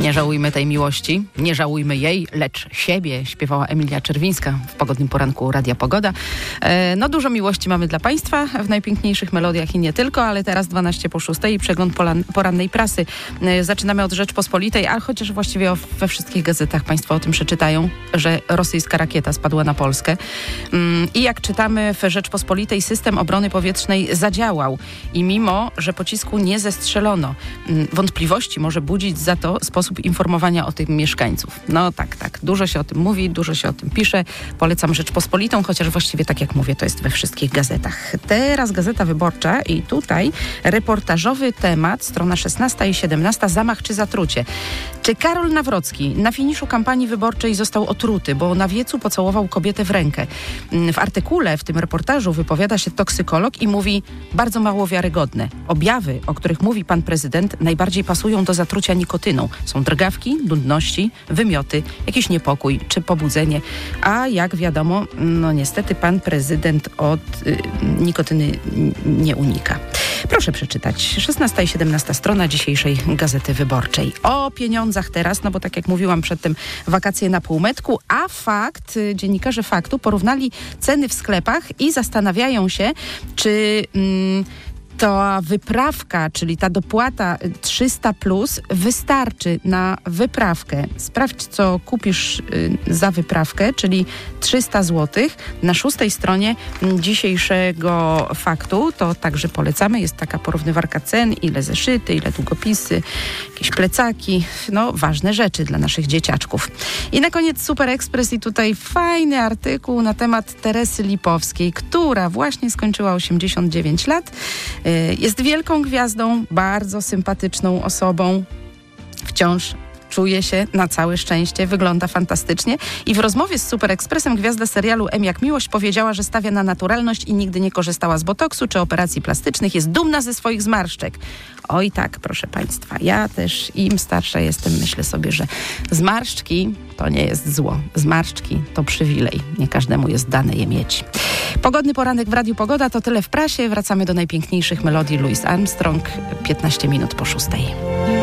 Nie żałujmy tej miłości, nie żałujmy jej, lecz siebie, śpiewała Emilia Czerwińska w pogodnym poranku Radia Pogoda. No dużo miłości mamy dla Państwa w najpiękniejszych melodiach i nie tylko, ale teraz 12:06 i przegląd porannej prasy. Zaczynamy od Rzeczpospolitej, ale chociaż właściwie we wszystkich gazetach Państwo o tym przeczytają, że rosyjska rakieta spadła na Polskę. I jak czytamy w Rzeczpospolitej, system obrony powietrznej zadziałał i mimo, że pocisku nie zestrzelono, wątpliwości może budzić za to sposób informowania o tym mieszkańców. No tak, dużo się o tym mówi, dużo się o tym pisze. Polecam Rzeczpospolitą, chociaż właściwie tak jak mówię, to jest we wszystkich gazetach. Teraz Gazeta Wyborcza i tutaj reportażowy temat, strona 16 i 17, zamach czy zatrucie. Czy Karol Nawrocki na finiszu kampanii wyborczej został otruty, bo na wiecu pocałował kobietę w rękę? W artykule, w tym reportażu wypowiada się toksykolog i mówi bardzo mało wiarygodne. Objawy, o których mówi pan prezydent, najbardziej pasują do zatrucia nikotyną. Są drgawki, nudności, wymioty, jakiś niepokój czy pobudzenie. A jak wiadomo, no niestety pan prezydent od nikotyny nie unika. Proszę przeczytać 16 i 17 strona dzisiejszej Gazety Wyborczej. O pieniądzach teraz, no bo tak jak mówiłam przedtem, wakacje na półmetku, a dziennikarze Faktu porównali ceny w sklepach i zastanawiają się, czy ta wyprawka, czyli ta dopłata 300+, wystarczy na wyprawkę. Sprawdź, co kupisz za wyprawkę, czyli 300 zł. Na 6 stronie dzisiejszego Faktu, to także polecamy, jest taka porównywarka cen, ile zeszyty, ile długopisy, jakieś plecaki, no ważne rzeczy dla naszych dzieciaczków. I na koniec Super Express i tutaj fajny artykuł na temat Teresy Lipowskiej, która właśnie skończyła 89 lat. Jest wielką gwiazdą, bardzo sympatyczną osobą. Wciąż czuje się na całe szczęście, wygląda fantastycznie. I w rozmowie z Super Expressem gwiazda serialu M jak miłość powiedziała, że stawia na naturalność i nigdy nie korzystała z botoksu czy operacji plastycznych. Jest dumna ze swoich zmarszczek. Oj tak, proszę Państwa, ja też im starsza jestem, myślę sobie, że zmarszczki to nie jest zło. Zmarszczki to przywilej. Nie każdemu jest dane je mieć. Pogodny poranek w Radiu Pogoda to tyle w prasie. Wracamy do najpiękniejszych melodii Louis Armstrong, 15 minut po 6.